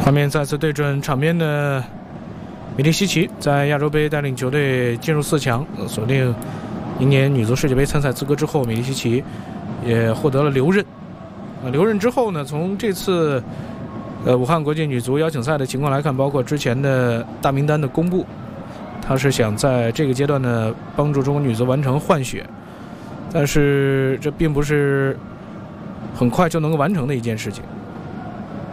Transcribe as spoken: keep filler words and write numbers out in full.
画面再次对准场边的米利西奇，在亚洲杯带领球队进入四强，锁定明年女足世界杯参赛资格之后，米利西奇也获得了留任。啊，留任之后呢，从这次呃武汉国际女足邀请赛的情况来看，包括之前的大名单的公布，他是想在这个阶段呢帮助中国女足完成换血，但是这并不是很快就能够完成的一件事情。